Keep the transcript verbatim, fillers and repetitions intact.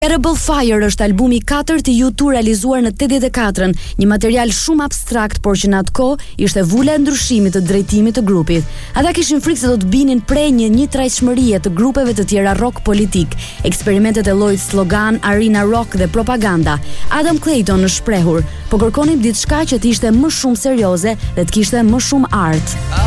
Terrible Fire është albumi i katërt i U two realizuar në tetëdhjetë e katërën, një material shumë abstrakt, por që në atë kohë ishte vula e ndryshimit të drejtimit të grupit. Ata kishin frikë se do të binin prej një një trajtshmërie të grupeve të tjera rock politik, eksperimentet e llojit slogan, arena rock dhe propaganda. Adam Clayton është shprehur, po kërkonim diçka që të ishte më shumë serioze dhe të kishte më shumë art.